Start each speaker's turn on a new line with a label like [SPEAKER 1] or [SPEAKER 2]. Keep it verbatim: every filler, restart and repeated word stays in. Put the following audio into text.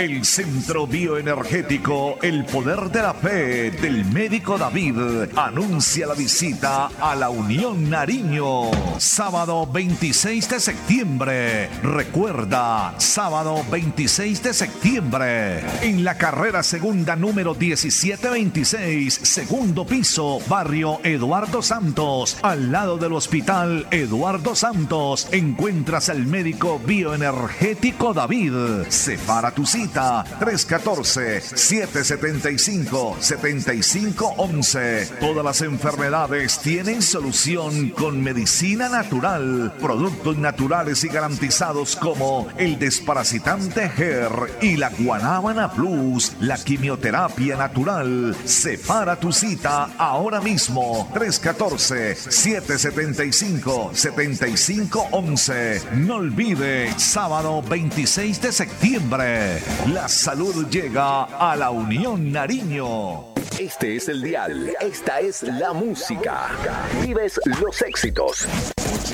[SPEAKER 1] El Centro Bioenergético El Poder de la Fe del Médico David anuncia la visita a la Unión Nariño. Sábado veintiséis de septiembre. Recuerda, sábado veintiséis de septiembre. En la carrera segunda número diecisiete veintiséis, segundo piso, barrio Eduardo Santos, al lado del Hospital Eduardo Santos, encuentras al médico bioenergético David. Separa tu cita tres uno cuatro, siete siete cinco, siete cinco uno uno. Todas las enfermedades tienen solución con medicina natural, productos naturales y garantizados como el desparasitante G E R y la Guanábana Plus, la quimioterapia natural. Separa tu cita ahora mismo tres uno cuatro, siete siete cinco, siete cinco uno uno. No olvide, sábado veintiséis de septiembre, la salud llega a la Unión Nariño.
[SPEAKER 2] Este es el dial, esta es la música. Vives los éxitos.